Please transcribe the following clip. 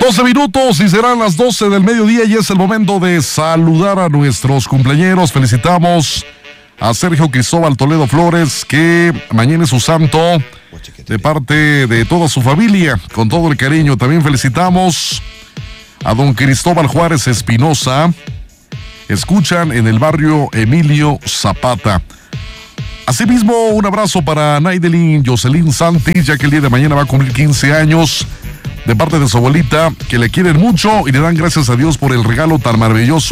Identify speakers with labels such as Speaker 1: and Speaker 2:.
Speaker 1: 12 minutos y serán las 12 del mediodía y es el momento de saludar a nuestros cumpleañeros. Felicitamos a Sergio Cristóbal Toledo Flores, que mañana es su santo, de parte de toda su familia, con todo el cariño. También felicitamos a don Cristóbal Juárez Espinosa. Escuchan en el barrio Emilio Zapata. Asimismo, un abrazo para Naidelin Jocelyn Santis, ya que el día de mañana va a cumplir 15 años, de parte de su abuelita, que le quieren mucho y le dan gracias a Dios por el regalo tan maravilloso